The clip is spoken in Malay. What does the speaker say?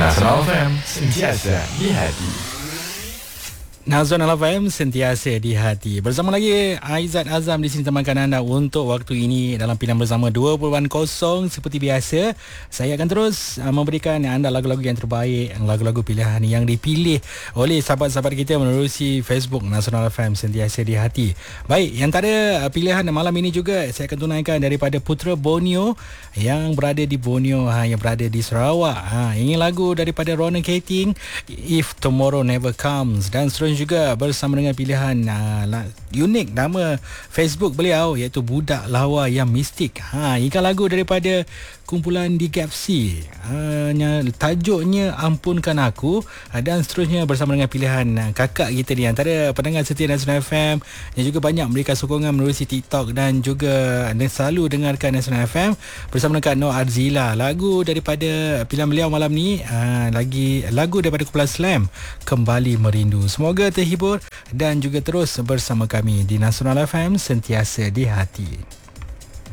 Nasional FM, sentiasa di hati. Nasional FM sentiasa di hati. Bersama lagi Aizat Azam di sini temankan anda untuk waktu ini dalam pilihan bersama 20.0 seperti biasa. Saya akan terus memberikan anda lagu-lagu yang terbaik, lagu-lagu pilihan yang dipilih oleh sahabat-sahabat kita menerusi Facebook Nasional FM sentiasa di hati. Baik, yang tak ada pilihan malam ini juga saya akan tunaikan daripada Putra Borneo yang berada di Borneo, yang berada di Sarawak. Ini lagu daripada Ronan Keating, If Tomorrow Never Comes, dan seterusnya juga bersama dengan pilihan unik nama Facebook beliau iaitu Budak Lawa Yang Mistik. Ikan lagu daripada kumpulan di Gapsi, tajuknya Ampunkan Aku, dan seterusnya bersama dengan pilihan kakak kita ni antara pendengar setia Nasional FM yang juga banyak memberikan sokongan menerusi TikTok dan juga selalu dengarkan Nasional FM bersama dengan Kak Noor Arzila. Lagu daripada pilihan beliau malam ni lagi lagu daripada kumpulan Slam, Kembali Merindu. Semoga terhibur dan juga terus bersama kami di Nasional FM sentiasa di hati.